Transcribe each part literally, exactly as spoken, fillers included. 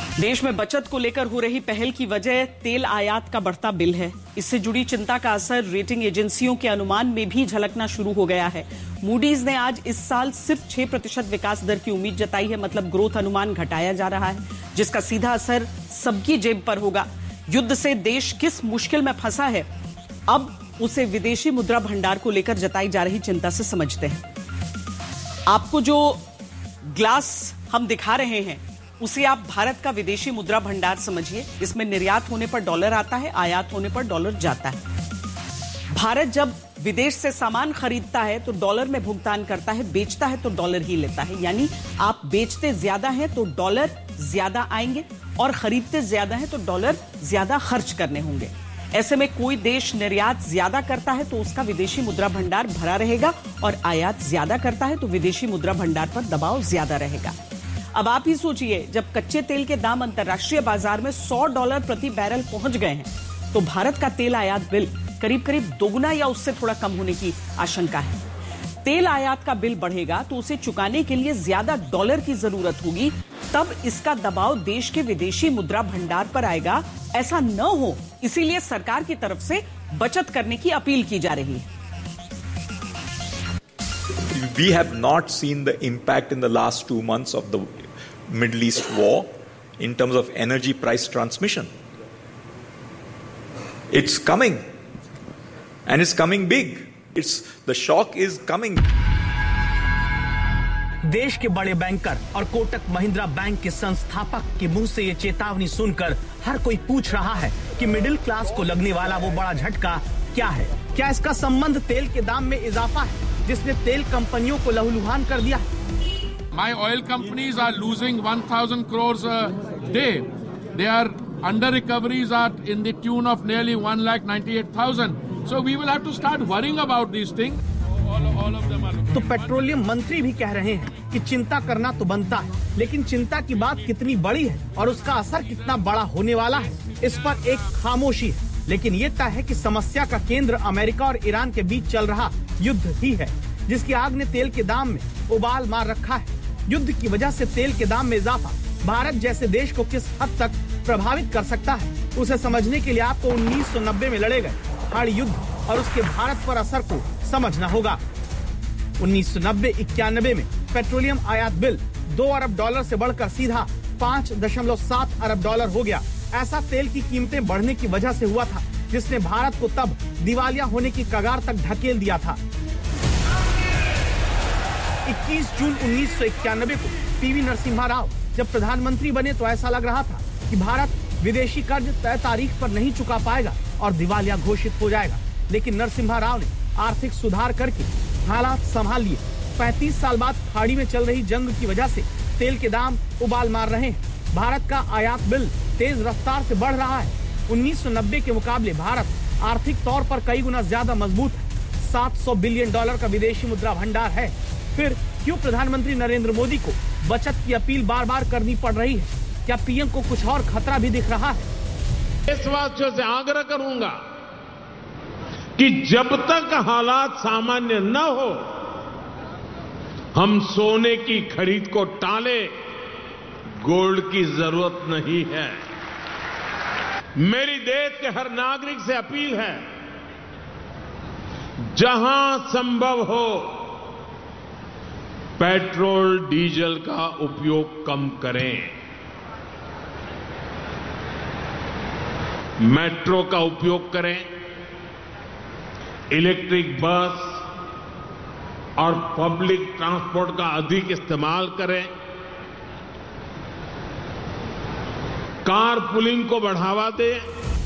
देश में बचत को लेकर हो रही पहल की वजह तेल आयात का बढ़ता बिल है। इससे जुड़ी चिंता का असर रेटिंग एजेंसियों के अनुमान में भी झलकना शुरू हो गया है। मूडीज ने आज इस साल सिर्फ छह प्रतिशत विकास दर की उम्मीद जताई है, मतलब ग्रोथ अनुमान घटाया जा रहा है, जिसका सीधा असर सबकी जेब पर होगा। युद्ध से देश किस मुश्किल में फंसा है, अब उसे विदेशी मुद्रा भंडार को लेकर जताई जा रही चिंता से समझते हैं। आपको जो ग्लास हम दिखा रहे हैं उसे आप भारत का विदेशी मुद्रा भंडार समझिए। इसमें निर्यात होने पर डॉलर आता है, आयात होने पर डॉलर जाता है। भारत जब विदेश से सामान खरीदता है तो डॉलर में भुगतान करता है, बेचता है तो डॉलर ही लेता है। यानी आप बेचते ज्यादा हैं तो डॉलर ज्यादा आएंगे और खरीदते ज्यादा हैं तो डॉलर ज्यादा खर्च करने होंगे। ऐसे में कोई देश निर्यात ज्यादा करता है तो उसका विदेशी मुद्रा भंडार भरा रहेगा और आयात ज्यादा करता है तो विदेशी मुद्रा भंडार पर दबाव ज्यादा रहेगा। अब आप ही सोचिए, जब कच्चे तेल के दाम अंतर्राष्ट्रीय बाजार में सौ डॉलर प्रति बैरल पहुंच गए हैं तो भारत का तेल आयात बिल करीब करीब दोगुना या उससे थोड़ा कम होने की आशंका है। तेल आयात का बिल बढ़ेगा तो उसे चुकाने के लिए ज्यादा डॉलर की जरूरत होगी, तब इसका दबाव देश के विदेशी मुद्रा भंडार पर आएगा। ऐसा न हो, इसीलिए सरकार की तरफ से बचत करने की अपील की जा रही है। We have not seen the impact in the last two months of the Middle East war in terms of energy price transmission. It's coming, and it's coming big. It's the shock is coming. देश के बड़े banker और Kotak Mahindra bank के संस्थापक के मुंह से ये चेतावनी सुनकर हर कोई पूछ रहा है कि मिडिल क्लास को लगने वाला वो बड़ा झटका क्या है। क्या इसका संबंध तेल के दाम में इजाफा है जिसने तेल कंपनियों को लहूलुहान कर दिया? My oil companies are losing one thousand crores a day. They are under recoveries are in the tune of nearly one lakh ninety-eight thousand. So we will have to start worrying about these things. All, all of them are looking. तो petroleum मंत्री भी कह रहे हैं कि चिंता करना तो बनता है, लेकिन चिंता की बात कितनी बड़ी है और उसका असर कितना बड़ा होने वाला है, इस पर एक खामोशी है। लेकिन ये तय है कि समस्या का केंद्र अमेरिका और ईरान के बीच चल रहा युद्ध ही है, जिसकी आग ने तेल के दाम में उबाल मार रखा है। युद्ध की वजह से तेल के दाम में इजाफा भारत जैसे देश को किस हद तक प्रभावित कर सकता है, उसे समझने के लिए आपको उन्नीस सौ नब्बे में लड़े गए हर युद्ध और उसके भारत पर असर को समझना होगा। उन्नीस सौ नब्बे इक्यानवे में पेट्रोलियम आयात बिल दो अरब डॉलर से बढ़कर सीधा पाँच दशमलव सात अरब डॉलर हो गया। ऐसा तेल की कीमतें बढ़ने की वजह से हुआ था, जिसने भारत को तब दिवालिया होने की कगार तक ढकेल दिया था। इक्कीस जून उन्नीस सौ इक्यानवे को पीवी नरसिम्हा राव जब प्रधानमंत्री बने तो ऐसा लग रहा था कि भारत विदेशी कर्ज तय तारीख पर नहीं चुका पाएगा और दिवालिया घोषित हो जाएगा। लेकिन नरसिम्हा राव ने आर्थिक सुधार करके हालात संभाल लिए। पैंतीस साल बाद खाड़ी में चल रही जंग की वजह से तेल के दाम उबाल मार रहे हैं। भारत का आयात बिल तेज रफ्तार से बढ़ रहा है। उन्नीस सौ नब्बे के मुकाबले भारत आर्थिक तौर पर कई गुना ज्यादा मजबूत है। सात सौ बिलियन डॉलर का विदेशी मुद्रा भंडार है। फिर क्यों प्रधानमंत्री नरेंद्र मोदी को बचत की अपील बार बार करनी पड़ रही है? क्या पीएम को कुछ और खतरा भी दिख रहा है? देशवासियों से आग्रह करूंगा कि जब तक हालात सामान्य न हो, हम सोने की खरीद को टाले, गोल्ड की जरूरत नहीं है। मेरी देश के हर नागरिक से अपील है, जहां संभव हो पेट्रोल डीजल का उपयोग कम करें, मेट्रो का उपयोग करें, इलेक्ट्रिक बस और पब्लिक ट्रांसपोर्ट का अधिक इस्तेमाल करें, कार पुलिंग को बढ़ावा दें।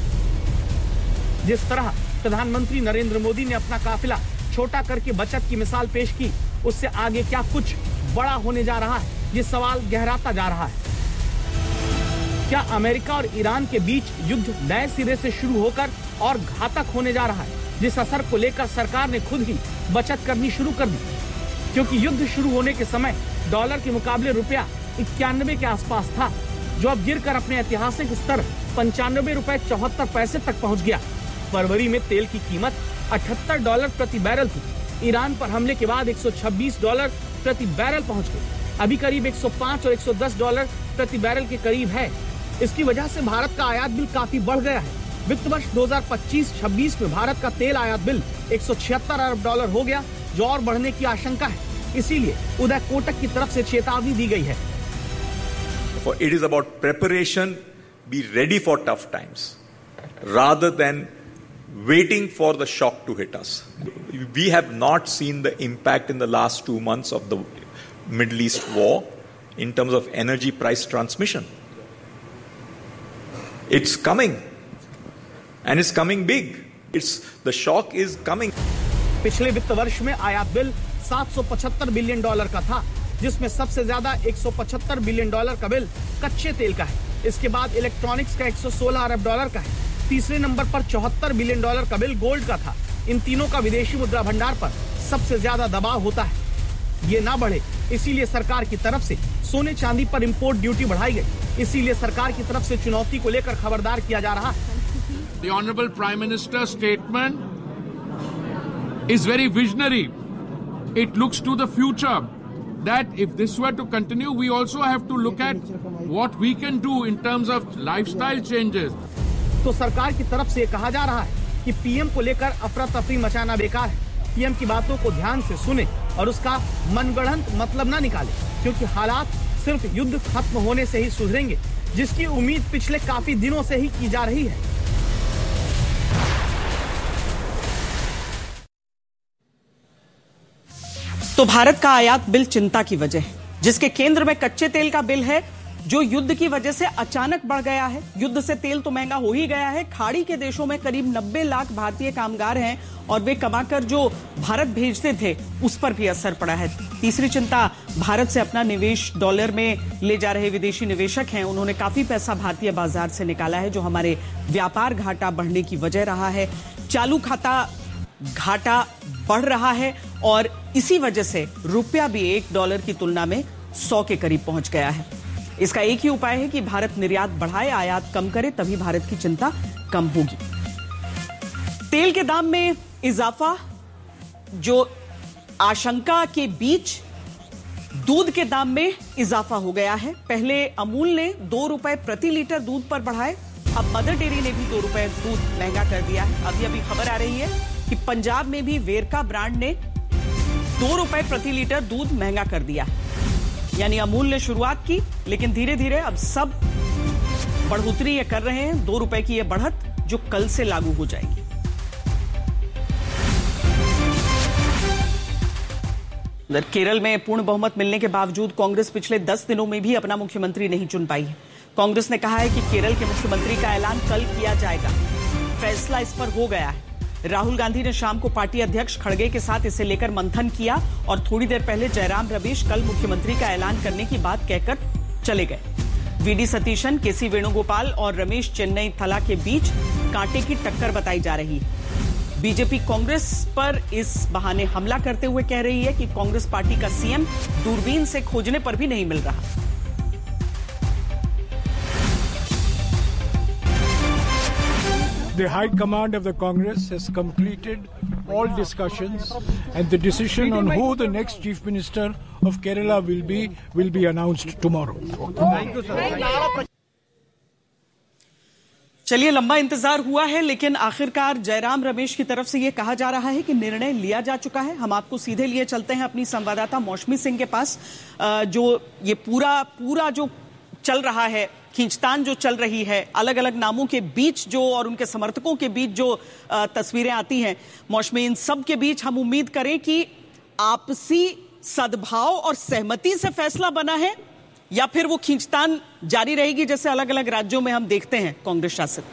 जिस तरह प्रधानमंत्री नरेंद्र मोदी ने अपना काफिला छोटा करके बचत की मिसाल पेश की, उससे आगे क्या कुछ बड़ा होने जा रहा है, ये सवाल गहराता जा रहा है। क्या अमेरिका और ईरान के बीच युद्ध नए सिरे से शुरू होकर और घातक होने जा रहा है, जिस असर को लेकर सरकार ने खुद ही बचत करनी शुरू कर दी? क्योंकि युद्ध शुरू होने के समय डॉलर के मुकाबले रुपया इक्यानवे के आसपास था, जो अब गिरकर अपने ऐतिहासिक स्तर पंचानवे रुपए चौहत्तर पैसे तक पहुंच गया। फरवरी में तेल की कीमत अठहत्तर डॉलर प्रति बैरल थी। ईरान पर हमले के बाद एक सौ छब्बीस डॉलर प्रति बैरल पहुंच गई। अभी करीब एक सौ पाँच और एक सौ दस डॉलर प्रति बैरल के करीब है। इसकी वजह से भारत का आयात बिल काफी बढ़ गया है। वित्त वर्ष दो हज़ार पच्चीस छब्बीस में भारत का तेल आयात बिल एक सौ छिहत्तर अरब डॉलर हो गया, जो और बढ़ने की आशंका है। इसीलिए उदय कोटक की तरफ से चेतावनी दी गई है। It is about preparation, be ready for tough times, rather than waiting for the shock to hit us. We have not seen the impact in the last two months of the Middle East war in terms of energy price transmission. It's coming, and it's coming big. It's the shock is coming. पिछले वित्त वर्ष में आयात bill सात सौ पचहत्तर billion dollar का था, जिसमें सबसे ज्यादा एक सौ पचहत्तर बिलियन डॉलर का बिल कच्चे तेल का है। इसके बाद इलेक्ट्रॉनिक्स का एक सौ सोलह अरब डॉलर का है। तीसरे नंबर पर चौहत्तर बिलियन डॉलर का बिल गोल्ड का था। इन तीनों का विदेशी मुद्रा भंडार पर सबसे ज्यादा दबाव होता है। ये ना बढ़े, इसीलिए सरकार की तरफ से सोने चांदी पर इंपोर्ट ड्यूटी बढ़ाई गई। इसीलिए सरकार की तरफ से चुनौती को लेकर खबरदार किया जा रहा है। The Honorable Prime Minister's statement is very visionary. It looks to the future. That if this were to continue, we also have to look at what we can do in terms of lifestyle changes. तो सरकार की तरफ से कहा जा रहा है कि पीएम को लेकर अफरा तफरी मचाना बेकार है। पीएम की बातों को ध्यान से सुने और उसका मनगढ़ंत मतलब ना निकाले, क्योंकि हालात सिर्फ युद्ध खत्म होने से ही सुधरेंगे, जिसकी उम्मीद पिछले काफी दिनों से ही की जा रही है। तो भारत का आयात बिल चिंता की वजह है, जिसके केंद्र में कच्चे तेल का बिल है, जो युद्ध की वजह से अचानक बढ़ गया है। युद्ध से तेल तो महंगा हो ही गया है। खाड़ी के देशों में करीब नब्बे लाख भारतीय कामगार हैं और वे कमाकर जो भारत भेजते थे उस पर भी असर पड़ा है। तीसरी चिंता, भारत से अपना निवेश डॉलर में ले जा रहे विदेशी निवेशक हैं। उन्होंने काफी पैसा भारतीय बाजार से निकाला है, जो हमारे व्यापार घाटा बढ़ने की वजह रहा है। चालू खाता घाटा बढ़ रहा है और इसी वजह से रुपया भी एक डॉलर की तुलना में सौ के करीब पहुंच गया है। इसका एक ही उपाय है कि भारत निर्यात बढ़ाए, आयात कम करे, तभी भारत की चिंता कम होगी। तेल के दाम में इजाफा, जो आशंका के बीच दूध के दाम में इजाफा हो गया है। पहले अमूल ने दो रुपए प्रति लीटर दूध पर बढ़ाए, अब मदर डेयरी ने भी दो रुपए दूध महंगा कर दिया है। अभी अभी खबर आ रही है कि पंजाब में भी वेरका ब्रांड ने दो रुपए प्रति लीटर दूध महंगा कर दिया। यानी अमूल ने शुरुआत की, लेकिन धीरे धीरे अब सब बढ़ोतरी ये कर रहे हैं। दो रुपए की ये बढ़त जो कल से लागू हो जाएगी। केरल में पूर्ण बहुमत मिलने के बावजूद कांग्रेस पिछले दस दिनों में भी अपना मुख्यमंत्री नहीं चुन पाई है। कांग्रेस ने कहा है कि केरल के मुख्यमंत्री का ऐलान कल किया जाएगा। फैसला इस पर हो गया है। राहुल गांधी ने शाम को पार्टी अध्यक्ष खड़गे के साथ इसे लेकर मंथन किया और थोड़ी देर पहले जयराम रमेश कल मुख्यमंत्री का ऐलान करने की बात कहकर चले गए। वीडी सतीशन, केसी वेणुगोपाल और रमेश चेन्नई थला के बीच कांटे की टक्कर बताई जा रही है। बीजेपी कांग्रेस पर इस बहाने हमला करते हुए कह रही है कि कांग्रेस पार्टी का सीएम दूरबीन से खोजने पर भी नहीं मिल रहा। The High Command of the Congress has completed all discussions, and the decision on who the next Chief Minister of Kerala will be will be announced tomorrow. Thank you, sir. चलिए, लंबा इंतजार हुआ है, लेकिन आखिरकार जयराम रमेश की तरफ से यह कहा जा रहा है कि निर्णय लिया जा चुका है। हम आपको सीधे लिए चलते हैं अपनी संवाददाता मौसमी सिंह के पास, जो ये पूरा पूरा जो चल रहा है, खींचतान जो चल रही है, अलग अलग नामों के बीच जो और उनके समर्थकों के बीच जो तस्वीरें आती हैं, मौसमी, इन सब के बीच हम उम्मीद करें कि आपसी सद्भाव और सहमति से फैसला बना है, या फिर वो खींचतान जारी रहेगी जैसे अलग अलग राज्यों में हम देखते हैं कांग्रेस शासित?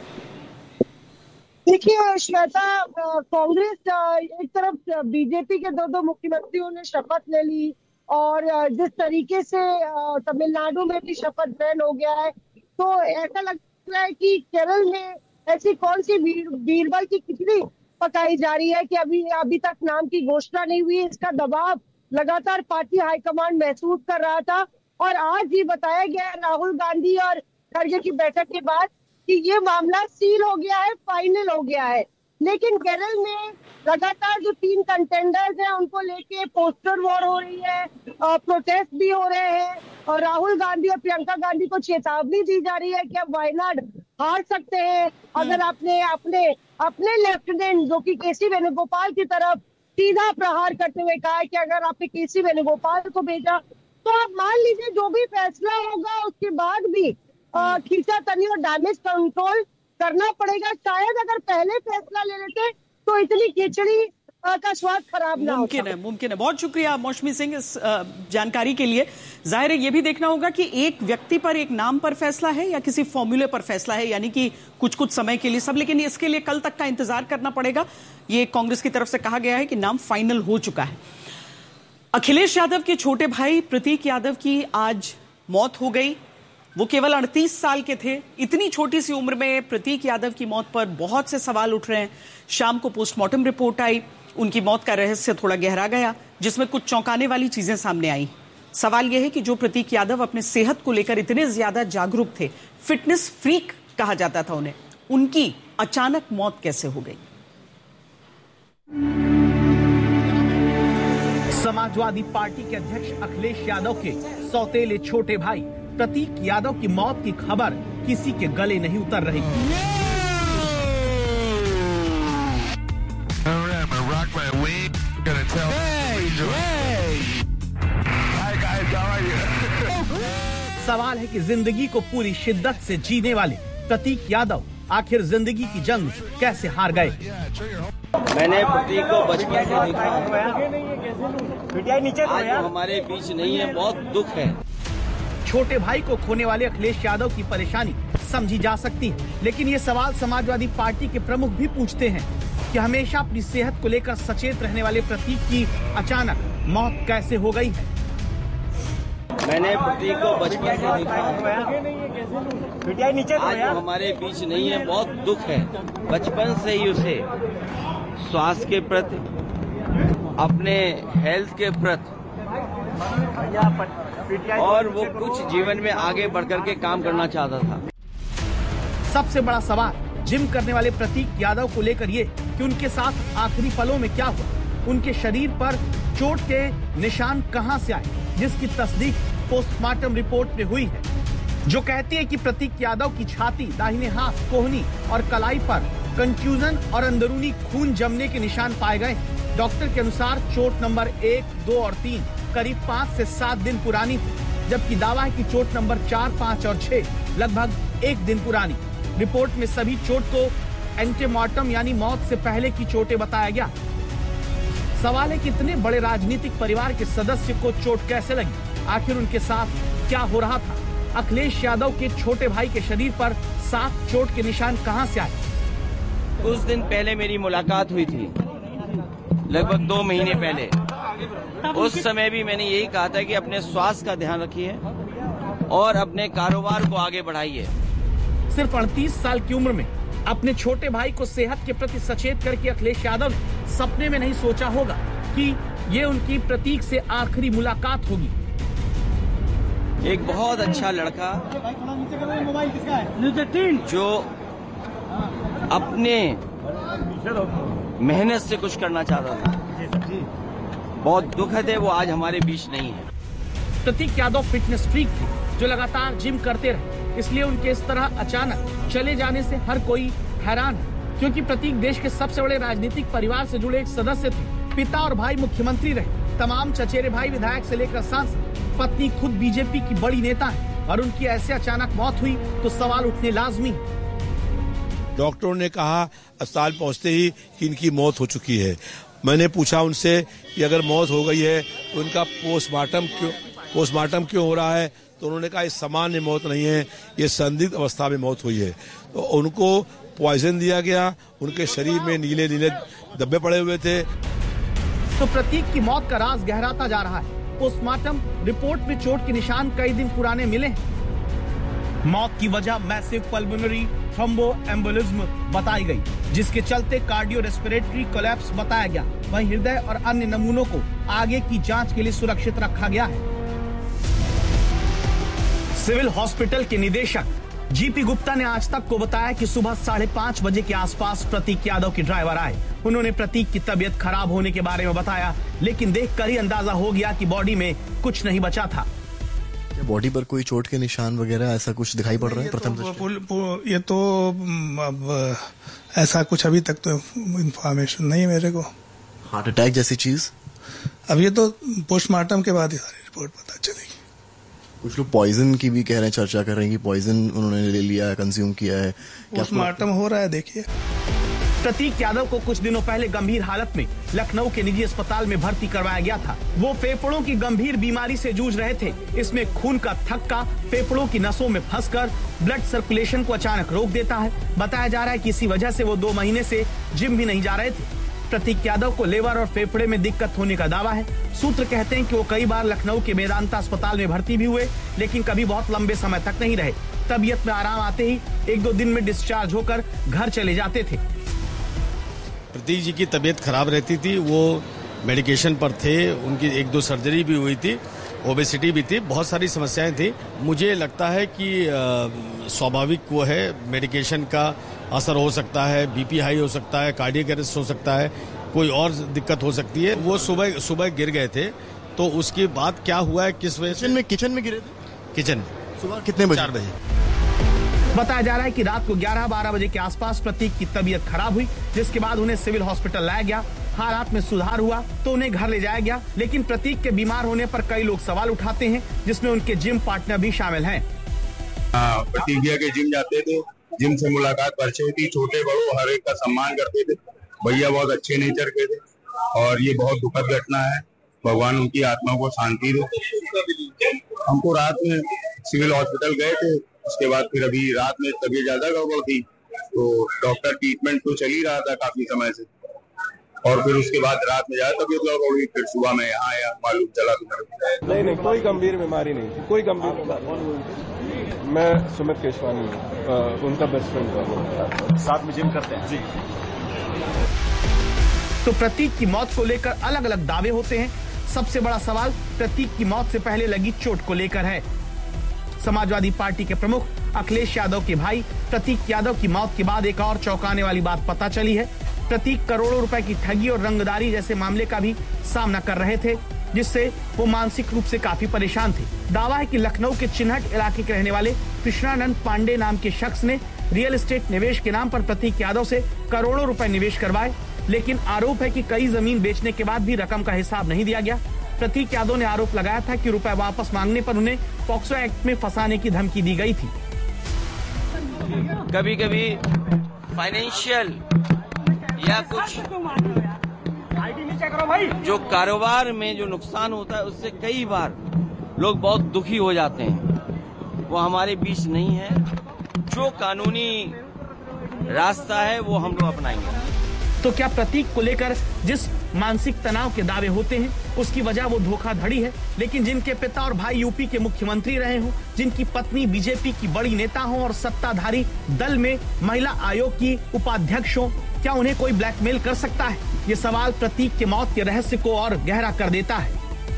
देखिए श्वेता, कांग्रेस एक तरफ बीजेपी के दो दो मुख्यमंत्रियों ने शपथ ले ली और जिस तरीके से तमिलनाडु में भी शपथ ग्रहण हो गया है, तो ऐसा लग रहा है कि केरल में ऐसी कौन सी बीरबल की खिचड़ी पकाई जा रही है कि अभी अभी तक नाम की घोषणा नहीं हुई। इसका दबाव लगातार पार्टी हाईकमान महसूस कर रहा था और आज ये बताया गया राहुल गांधी और खड़गे की बैठक के बाद कि ये मामला सील हो गया है, फाइनल हो गया है। लेकिन केरल में लगातार जो तीन कंटेंडर्स हैं उनको लेके पोस्टर वॉर हो रही है, प्रोटेस्ट भी हो रहे हैं और राहुल गांधी और प्रियंका गांधी को चेतावनी दी जा रही है कि अब वायनाड हार सकते हैं अगर आपने अपने अपने लेफ्टिनेंट जो कि केसी वेणुगोपाल की तरफ सीधा प्रहार करते हुए कहा है कि अगर आपने केसी वेणुगोपाल को भेजा तो आप मान लीजिए जो भी फैसला होगा उसके बाद भी खींचातानी और डैमेज कंट्रोल करना पड़ेगा। शायद अगर पहले फैसला ले लेते तो इतनी खिचड़ी का स्वाद खराब ना होता। मुमकिन है, मुमकिन है। बहुत शुक्रिया मौसमी सिंह इस जानकारी के लिए। जाहिर है ये भी देखना होगा कि एक व्यक्ति पर, एक नाम पर फैसला है या किसी फॉर्मूले पर फैसला है, यानी कि कुछ कुछ समय के लिए सब, लेकिन इसके लिए कल तक का इंतजार करना पड़ेगा। ये कांग्रेस की तरफ से कहा गया है कि नाम फाइनल हो चुका है। अखिलेश यादव के छोटे भाई प्रतीक यादव की आज मौत हो गई। वो केवल अड़तीस साल के थे। इतनी छोटी सी उम्र में प्रतीक यादव की मौत पर बहुत से सवाल उठ रहे हैं। शाम को पोस्टमार्टम रिपोर्ट आई, उनकी मौत का रहस्य थोड़ा गहरा गया, जिसमें कुछ चौंकाने वाली चीजें सामने आई। सवाल यह है कि जो प्रतीक यादव अपने सेहत को लेकर इतने ज्यादा जागरूक थे, फिटनेस फ्रीक कहा जाता था उन्हें, उनकी अचानक मौत कैसे हो गई? समाजवादी पार्टी के अध्यक्ष अखिलेश यादव के सौतेले छोटे भाई प्रतीक यादव की मौत की खबर किसी के गले नहीं उतर रही थी। सवाल है कि जिंदगी को पूरी शिद्दत से जीने वाले प्रतीक यादव आखिर जिंदगी की जंग कैसे हार गए? मैंने प्रतीक को बचपन से देखा, आज वो हमारे बीच नहीं है, बहुत दुख है। छोटे भाई को खोने वाले अखिलेश यादव की परेशानी समझी जा सकती है, लेकिन ये सवाल समाजवादी पार्टी के प्रमुख भी पूछते हैं कि हमेशा अपनी सेहत को लेकर सचेत रहने वाले प्रतीक की अचानक मौत कैसे हो गई है। मैंने प्रतीक को बचपन से देखा, आज वो हमारे बीच नहीं है, बहुत दुख है। बचपन से ही उसे स्वास्थ्य के प्रति, अपने हेल्थ के प्रति और वो कुछ जीवन में आगे बढ़कर के काम करना चाहता था। सबसे बड़ा सवाल जिम करने वाले प्रतीक यादव को लेकर ये कि उनके साथ आखिरी पलों में क्या हुआ, उनके शरीर पर चोट के निशान कहां से आए, जिसकी तस्दीक पोस्टमार्टम रिपोर्ट में हुई है, जो कहती है कि प्रतीक यादव की छाती, दाहिने हाथ, कोहनी और कलाई पर कंट्यूजन और अंदरूनी खून जमने के निशान पाए गए। डॉक्टर के अनुसार चोट नंबर एक, दो और तीन करीब पाँच से सात दिन पुरानी थी, जबकि दावा है कि चोट नंबर चार, पाँच और छह लगभग एक दिन पुरानी। रिपोर्ट में सभी चोट को एंटीमार्टम यानी मौत से पहले की चोटें बताया गया। सवाल है कि इतने बड़े राजनीतिक परिवार के सदस्य को चोट कैसे लगी, आखिर उनके साथ क्या हो रहा था? अखिलेश यादव के छोटे भाई के शरीर पर सात चोट के निशान कहां से आए? कुछ दिन पहले मेरी मुलाकात हुई थी, लगभग दो महीने पहले। उस समय भी मैंने यही कहा था कि अपने स्वास्थ्य का ध्यान रखिए और अपने कारोबार को आगे बढ़ाइए। सिर्फ अड़तीस साल की उम्र में अपने छोटे भाई को सेहत के प्रति सचेत करके अखिलेश यादव ने सपने में नहीं सोचा होगा कि ये उनकी प्रतीक से आखिरी मुलाकात होगी। एक बहुत अच्छा लड़का जो अपने मेहनत से कुछ करना चाहता था, बहुत दुखद है वो आज हमारे बीच नहीं है। प्रतीक यादव फिटनेस फ्रीक थे जो लगातार जिम करते रहे, इसलिए उनके इस तरह अचानक चले जाने से हर कोई हैरान है, क्योंकि प्रतीक देश के सबसे बड़े राजनीतिक परिवार से जुड़े एक सदस्य थे। पिता और भाई मुख्यमंत्री रहे, तमाम चचेरे भाई विधायक से लेकर सांसद, पत्नी खुद बीजेपी की बड़ी नेता है, और उनकी ऐसे अचानक मौत हुई तो सवाल उठने लाजमी है। डॉक्टरों ने कहा अस्पताल पहुंचते ही कि इनकी मौत हो चुकी है। मैंने पूछा उनसे कि अगर मौत हो गई है तो उनका पोस्टमार्टम क्यों पोस्टमार्टम क्यों हो रहा है, तो उन्होंने कहा इस सामान्य मौत नहीं है, ये संदिग्ध अवस्था में मौत हुई है। तो उनको पॉइजन दिया गया, उनके शरीर में नीले नीले धब्बे पड़े हुए थे। तो प्रतीक की मौत का राज गहराता जा रहा है। पोस्टमार्टम रिपोर्ट में चोट के निशान कई दिन पुराने मिले हैं। मौत की वजह मैसिव पल्मोनरी थ्रोम्बोएम्बोलिज्म बताई गई, जिसके चलते कार्डियो रेस्पिरेटरी कोलैप्स बताया गया। वहीं हृदय और अन्य नमूनों को आगे की जांच के लिए सुरक्षित रखा गया है। सिविल हॉस्पिटल के निदेशक जीपी गुप्ता ने आज तक को बताया कि सुबह साढ़े पाँच बजे के आसपास प्रतीक यादव के ड्राइवर आए। उन्होंने प्रतीक की तबीयत खराब होने के बारे में बताया, लेकिन देखकर ही अंदाजा हो गया कि बॉडी में कुछ नहीं बचा था। बॉडी पर कोई चोट के निशान वगैरह ऐसा कुछ दिखाई पड़ रहा है? प्रथम तो, ये तो अब ऐसा कुछ अभी तक तो इन्फॉर्मेशन नहीं है मेरे को। हार्ट अटैक जैसी चीज? अब ये तो पोस्टमार्टम के बाद ही सारी रिपोर्ट पता चलेगी। कुछ लोग पॉइजन की भी कह रहे हैं, चर्चा कर रहे हैं कि पॉइजन उन्होंने ले लिया है, कंज्यूम किया है। पोस्टमार्टम हो रहा है, देखिए। प्रतीक यादव को कुछ दिनों पहले गंभीर हालत में लखनऊ के निजी अस्पताल में भर्ती करवाया गया था। वो फेफड़ों की गंभीर बीमारी से जूझ रहे थे। इसमें खून का थक्का फेफड़ों की नसों में फंसकर ब्लड सर्कुलेशन को अचानक रोक देता है। बताया जा रहा है कि इसी वजह से वो दो महीने से जिम भी नहीं जा रहे थे। प्रतीक यादव को लेवर और फेफड़े में दिक्कत होने का दावा है। सूत्र कहते हैं कि वो कई बार लखनऊ के मेदांता अस्पताल में भर्ती भी हुए, लेकिन कभी बहुत लंबे समय तक नहीं रहे। तबीयत में आराम आते ही एक दो दिन में डिस्चार्ज होकर घर चले जाते थे। प्रतीक जी की तबीयत खराब रहती थी, वो मेडिकेशन पर थे, उनकी एक दो सर्जरी भी हुई थी, ओबेसिटी भी थी, बहुत सारी समस्याएं थी। मुझे लगता है कि स्वाभाविक वो है, मेडिकेशन का असर हो सकता है, बीपी हाई हो सकता है, कार्डियक अरेस्ट हो सकता है, कोई और दिक्कत हो सकती है। वो सुबह सुबह गिर गए थे, तो उसके बाद क्या हुआ है, किस वजह से? किचन में किचन में गिरे थे? किचन में सुबह कितने बजे? चार बजे। बताया जा रहा है कि रात को ग्यारह बारह बजे के आसपास प्रतीक की तबीयत खराब हुई, जिसके बाद उन्हें सिविल हॉस्पिटल लाया गया। हालात में सुधार हुआ तो उन्हें घर ले जाया गया, लेकिन प्रतीक के बीमार होने पर कई लोग सवाल उठाते हैं, जिसमें उनके जिम पार्टनर भी शामिल हैं। प्रतीक के जिम जाते थे, जिम से मुलाकात परिचय थी, छोटे बड़ों हर एक का सम्मान करते थे। भैया बहुत अच्छे नेचर के थे और ये बहुत दुखद घटना है। भगवान उनकी आत्मा को शांति दे। हमको रात में सिविल हॉस्पिटल गए थे, उसके बाद फिर अभी रात में तबीयत ज्यादा गड़बड़ थी, तो डॉक्टर ट्रीटमेंट तो चल ही रहा था काफी समय से, और फिर उसके बाद रात में ज्यादा तबीयत गड़बड़ हुई। फिर सुबह में यहाँ आया, मालूम चला तुम्हारे। नहीं नहीं, कोई गंभीर बीमारी नहीं थी, कोई गंभीर बीमारी। मैं सुमित केशवानी, उनका बेस्ट फ्रेंड, साथ में जिम करते हैं जी। तो प्रतीक की मौत को लेकर अलग अलग दावे होते हैं। सबसे बड़ा सवाल प्रतीक की मौत से पहले लगी चोट को लेकर है। समाजवादी पार्टी के प्रमुख अखिलेश यादव के भाई प्रतीक यादव की मौत के बाद एक और चौंकाने वाली बात पता चली है। प्रतीक करोड़ों रुपए की ठगी और रंगदारी जैसे मामले का भी सामना कर रहे थे, जिससे वो मानसिक रूप से काफी परेशान थे। दावा है कि लखनऊ के चिन्हट इलाके के रहने वाले कृष्णानंद पांडे नाम के शख्स ने रियल एस्टेट निवेश के नाम पर प्रतीक यादव से करोड़ों रुपए निवेश करवाए, लेकिन आरोप है कि कई जमीन बेचने के बाद भी रकम का हिसाब नहीं दिया गया। प्रतीक यादव ने आरोप लगाया था कि रुपए वापस मांगने पर उन्हें पॉक्सो एक्ट में फंसाने की धमकी दी गई थी। कभी कभी फाइनेंशियल या कुछ जो कारोबार में जो नुकसान होता है, उससे कई बार लोग बहुत दुखी हो जाते हैं। वो हमारे बीच नहीं है। जो कानूनी रास्ता है वो हम लोग अपनाएंगे। तो क्या प्रतीक को लेकर जिस मानसिक तनाव के दावे होते हैं, उसकी वजह वो धोखाधड़ी है? लेकिन जिनके पिता और भाई यूपी के मुख्यमंत्री रहे हों, जिनकी पत्नी बीजेपी की बड़ी नेता हो और सत्ताधारी दल में महिला आयोग की उपाध्यक्ष हो, क्या उन्हें कोई ब्लैकमेल कर सकता है? ये सवाल प्रतीक के मौत के रहस्य को और गहरा कर देता है।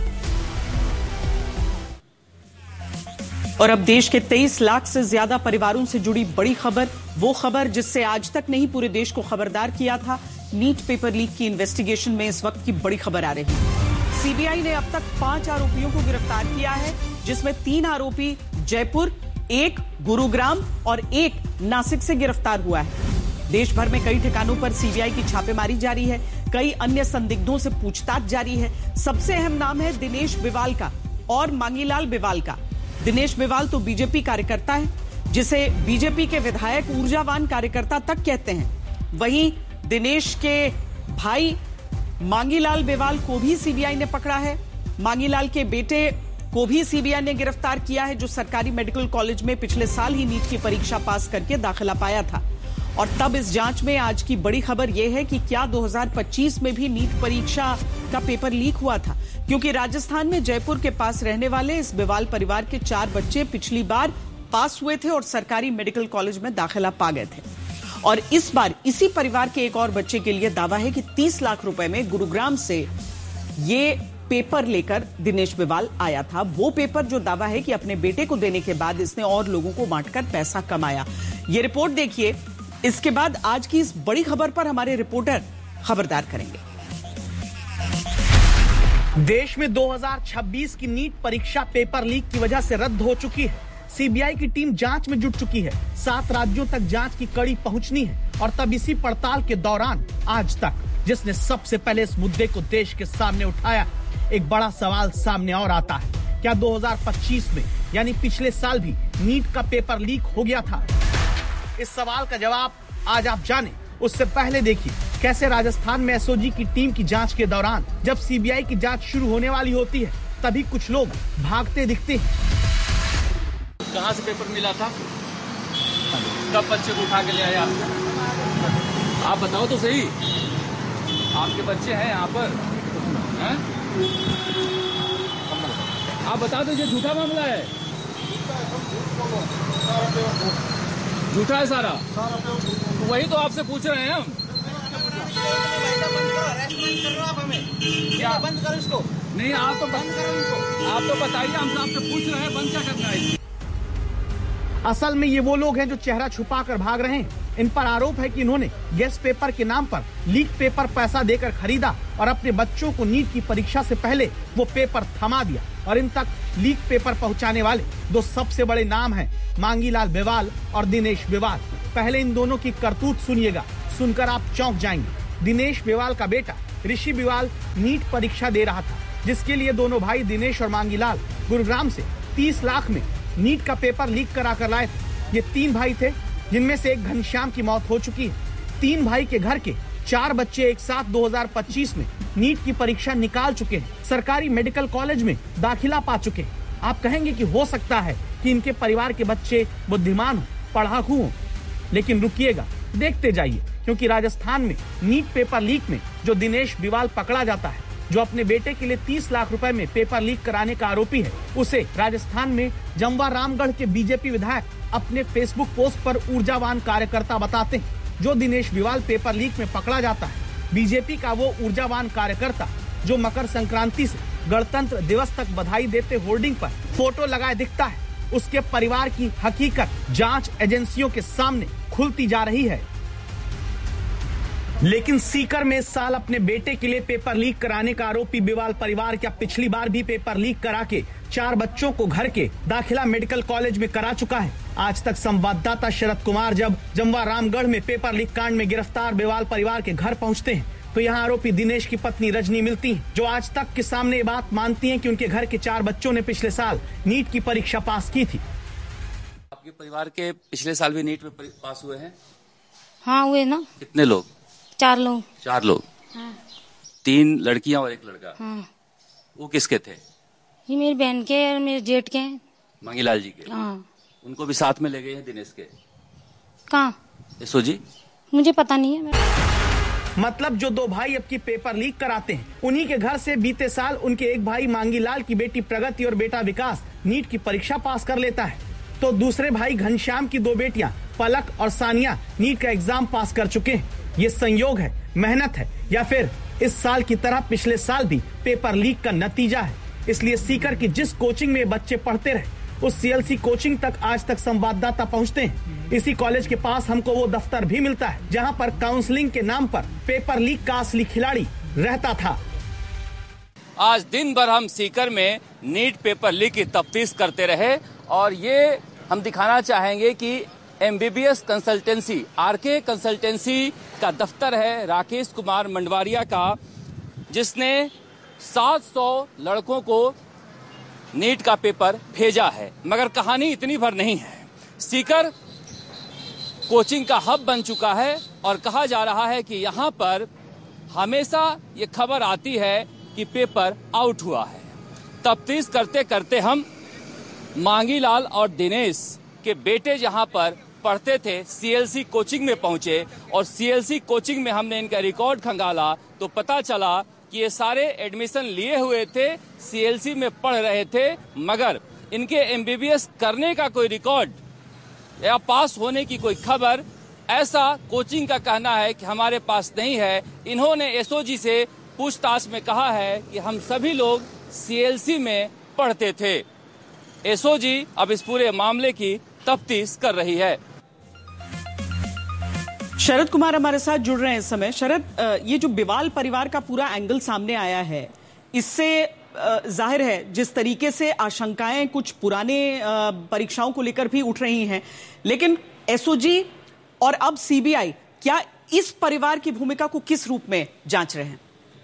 और अब देश के तेईस लाख से ज्यादा परिवारों से जुड़ी बड़ी खबर, वो खबर जिससे आज तक नहीं पूरे देश को खबरदार किया था। नीट पेपर लीक की इन्वेस्टिगेशन में इस वक्त की बड़ी खबर आ रही है। सीबीआई ने अब तक पांच आरोपियों को गिरफ्तार किया है, जिसमें तीन आरोपी जयपुर, एक गुरुग्राम और एक नासिक से गिरफ्तार हुआ है। देश भर में कई ठिकानों पर सीबीआई की छापेमारी जारी है। कई अन्य संदिग्धों से पूछताछ जारी है। सबसे अहम नाम है दिनेश बिवाल का और मांगीलाल बिवाल का। दिनेश बिवाल तो बीजेपी कार्यकर्ता है, जिसे बीजेपी के विधायक ऊर्जावान कार्यकर्ता तक कहते हैं। वहीं दिनेश के भाई मांगीलाल बिवाल को भी सीबीआई ने पकड़ा है। मांगीलाल के बेटे को भी सीबीआई ने गिरफ्तार किया है, जो सरकारी मेडिकल कॉलेज में पिछले साल ही नीट की परीक्षा पास करके दाखिला पाया था। और तब इस जांच में आज की बड़ी खबर यह है कि क्या दो हज़ार पच्चीस में भी नीट परीक्षा का पेपर लीक हुआ था, क्योंकि राजस्थान में जयपुर के पास रहने वाले इस बिवाल परिवार के चार बच्चे पिछली बार पास हुए थे और सरकारी मेडिकल कॉलेज में दाखिला पा गए थे। और इस बार इसी परिवार के एक और बच्चे के लिए दावा है कि तीस लाख रुपए में गुरुग्राम से ये पेपर लेकर दिनेश बिवाल आया था। वो पेपर जो दावा है कि अपने बेटे को देने के बाद इसने और लोगों को बांटकर पैसा कमाया। ये रिपोर्ट देखिए। इसके बाद आज की इस बड़ी खबर पर हमारे रिपोर्टर खबरदार करेंगे। देश में दो हज़ार छब्बीस की नीट परीक्षा पेपर लीक की वजह से रद्द हो चुकी है। सीबीआई की टीम जांच में जुट चुकी है। सात राज्यों तक जांच की कड़ी पहुंचनी है और तब इसी पड़ताल के दौरान आज तक जिसने सबसे पहले इस मुद्दे को देश के सामने उठाया, एक बड़ा सवाल सामने और आता है। क्या दो हज़ार पच्चीस में यानी पिछले साल भी नीट का पेपर लीक हो गया था? इस सवाल का जवाब आज आप जाने। उससे पहले देखिए कैसे राजस्थान में एसओजी की टीम की जांच के दौरान जब सीबीआई की जांच शुरू होने वाली होती है तभी कुछ लोग भागते दिखते हैं। कहाँ से पेपर मिला था? कब बच्चे को उठा के ले आए आप? आप बताओ तो सही। आपके बच्चे हैं यहाँ पर हैं? आप बता दो, ये झूठा मामला है। झूठा है सारा। तो वही तो आपसे पूछ रहे हैं हम। क्या बंद करो इसको? नहीं, आप तो बंद करो इसको। आप तो बताइए, हम आपसे पूछ रहे हैं बंद क्या करना है। असल में ये वो लोग हैं जो चेहरा छुपा कर भाग रहे हैं। इन पर आरोप है कि इन्होंने गेस्ट पेपर के नाम पर लीक पेपर पैसा देकर खरीदा और अपने बच्चों को नीट की परीक्षा से पहले वो पेपर थमा दिया। और इन तक लीक पेपर पहुंचाने वाले दो सबसे बड़े नाम हैं, मांगीलाल बिवाल और दिनेश बिवाल। पहले इन दोनों की करतूत सुनिएगा, सुनकर आप चौंक जाएंगे। दिनेश बिवाल का बेटा ऋषि बिवाल नीट परीक्षा दे रहा था, जिसके लिए दोनों भाई दिनेश और मांगीलाल गुरुग्राम से तीस लाख में नीट का पेपर लीक करा कर लाए थे। ये तीन भाई थे, जिनमें से एक घनश्याम की मौत हो चुकी है। तीन भाई के घर के चार बच्चे एक साथ दो हज़ार पच्चीस में नीट की परीक्षा निकाल चुके हैं, सरकारी मेडिकल कॉलेज में दाखिला पा चुके हैं। आप कहेंगे कि हो सकता है कि इनके परिवार के बच्चे बुद्धिमान हो, पढ़ाकू हो, लेकिन रुकिएगा, देखते जाइए, क्योंकि राजस्थान में नीट पेपर लीक में जो दिनेश बिवाल पकड़ा जाता है, जो अपने बेटे के लिए तीस लाख रुपए में पेपर लीक कराने का आरोपी है, उसे राजस्थान में जमवा रामगढ़ के बीजेपी विधायक अपने फेसबुक पोस्ट पर ऊर्जावान कार्यकर्ता बताते हैं। जो दिनेश बिवाल पेपर लीक में पकड़ा जाता है, बीजेपी का वो ऊर्जावान कार्यकर्ता जो मकर संक्रांति से गणतंत्र दिवस तक बधाई देते होर्डिंग पर फोटो लगाए दिखता है, उसके परिवार की हकीकत जांच एजेंसियों के सामने खुलती जा रही है। लेकिन सीकर में इस साल अपने बेटे के लिए पेपर लीक कराने का आरोपी बिवाल परिवार क्या पिछली बार भी पेपर लीक करा के चार बच्चों को घर के दाखिला मेडिकल कॉलेज में करा चुका है। आज तक संवाददाता शरद कुमार जब जमवा रामगढ़ में पेपर लीक कांड में गिरफ्तार बिवाल परिवार के घर पहुंचते हैं, तो यहाँ आरोपी दिनेश की पत्नी रजनी मिलती है, जो आज तक के सामने ये बात मानती हैं कि उनके घर के चार बच्चों ने पिछले साल नीट की परीक्षा पास की थी। आपके परिवार के पिछले साल भी नीट में पास हुए हैं? हाँ हुए ना। कितने लोग? चार लोग। चार लोग? हाँ। तीन लड़कियां और एक लड़का? हाँ। वो किसके थे? ये मेरी बहन के और मेरे जेठ के हैं। मांगीलाल जी के? हाँ। उनको भी साथ में ले गए हैं दिनेश के? कहाँ? यशोजी? मुझे पता नहीं है। मतलब जो दो भाई अब की पेपर लीक कराते हैं, उन्हीं के घर से बीते साल उनके एक भाई मांगीलाल की बेटी प्रगति और बेटा विकास नीट की परीक्षा पास कर लेता है, तो दूसरे भाई घनश्याम की दो बेटियां पलक और सानिया नीट का एग्जाम पास कर चुके हैं। ये संयोग है, मेहनत है, या फिर इस साल की तरह पिछले साल भी पेपर लीक का नतीजा है? इसलिए सीकर की जिस कोचिंग में बच्चे पढ़ते रहे, उस सीएलसी कोचिंग तक आज तक संवाददाता पहुंचते हैं। इसी कॉलेज के पास हमको वो दफ्तर भी मिलता है जहां पर काउंसलिंग के नाम पर पेपर लीक का असली खिलाड़ी रहता था। आज दिन भर हम सीकर में नीट पेपर लीक की तफ्तीश करते रहे और ये हम दिखाना चाहेंगे कि एमबीबीएस कंसल्टेंसी, आरके कंसल्टेंसी का दफ्तर है राकेश कुमार मंडवारिया का, जिसने सात सौ लड़कों को नीट का पेपर भेजा है। मगर कहानी इतनी भर नहीं है। सीकर कोचिंग का हब बन चुका है और कहा जा रहा है कि यहाँ पर हमेशा ये खबर आती है कि पेपर आउट हुआ है। तफ्तीश करते करते हम मांगीलाल और दिनेश के बेटे जहां पर पढ़ते थे सीएलसी कोचिंग में पहुंचे और सीएलसी कोचिंग में हमने इनका रिकॉर्ड खंगाला तो पता चला कि ये सारे एडमिशन लिए हुए थे, सीएलसी में पढ़ रहे थे, मगर इनके एमबीबीएस करने का कोई रिकॉर्ड या पास होने की कोई खबर ऐसा कोचिंग का कहना है कि हमारे पास नहीं है। इन्होंने एसओजी से पूछताछ में कहा है कि हम सभी लोग सीएलसी में पढ़ते थे। एसओजी अब इस पूरे मामले की तफ्तीश कर रही है। शरद कुमार हमारे साथ जुड़ रहे हैं इस समय। शरद, ये जो बिवाल परिवार का पूरा एंगल सामने आया है, इससे जाहिर है जिस तरीके से आशंकाएं कुछ पुराने परीक्षाओं को लेकर भी उठ रही हैं, लेकिन एसओजी और अब सीबीआई क्या इस परिवार की भूमिका को किस रूप में जांच रहे हैं?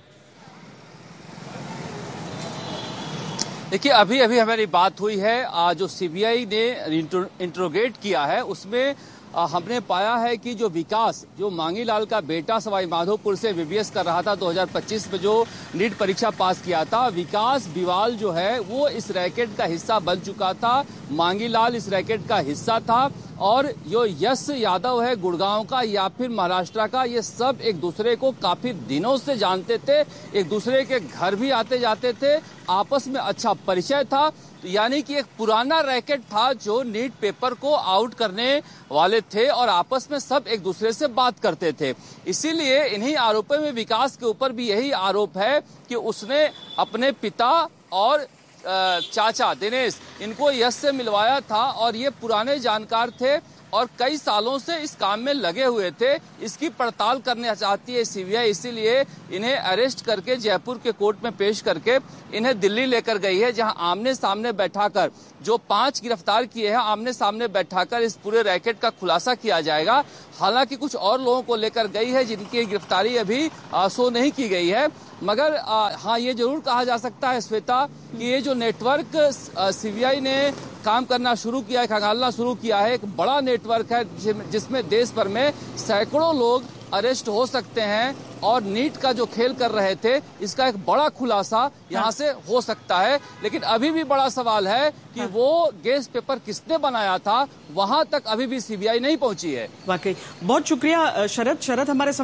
देखिए, अभी अभी हमारी बात हुई है, जो सीबीआई ने इंट्रोगेट किया है उसमें हमने पाया है कि जो विकास, जो मांगीलाल का बेटा सवाई माधोपुर से एमबीबीएस कर रहा था दो हज़ार पच्चीस में, जो नीट परीक्षा पास किया था, विकास बिवाल जो है वो इस रैकेट का हिस्सा बन चुका था। मांगीलाल इस रैकेट का हिस्सा था और जो यश यादव है गुड़गांव का या फिर महाराष्ट्र का, ये सब एक दूसरे को काफी दिनों से जानते थे, एक दूसरे के घर भी आते जाते थे, आपस में अच्छा परिचय था। तो यानी कि एक पुराना रैकेट था जो नीट पेपर को आउट करने वाले थे और आपस में सब एक दूसरे से बात करते थे। इसीलिए इन्हीं आरोपों में विकास के ऊपर भी यही आरोप है कि उसने अपने पिता और चाचा दिनेश, इनको यश से मिलवाया था और ये पुराने जानकार थे और कई सालों से इस काम में लगे हुए थे। इसकी पड़ताल करना चाहती है सीबीआई, इसीलिए इन्हें अरेस्ट करके जयपुर के कोर्ट में पेश करके इन्हें दिल्ली लेकर गई है, जहां आमने सामने बैठाकर जो पांच गिरफ्तार किए हैं, आमने सामने बैठाकर इस पूरे रैकेट का खुलासा किया जाएगा। हालांकि कुछ और लोगों को लेकर गई है जिनकी गिरफ्तारी अभी शो नहीं की गई है, मगर आ, हाँ ये जरूर कहा जा सकता है श्वेता कि ये जो नेटवर्क सीबीआई ने काम करना शुरू किया है, खंगालना शुरू किया है, एक बड़ा नेटवर्क है जिसमें देश भर में सैकड़ों लोग अरेस्ट हो सकते हैं और नीट का जो खेल कर रहे थे इसका एक बड़ा खुलासा यहाँ से हो सकता है। लेकिन अभी भी बड़ा सवाल है कि वो गैस पेपर किसने बनाया था, वहां तक अभी भी सीबीआई नहीं पहुंची है। वाकई बहुत शुक्रिया शरद। शरद हमारे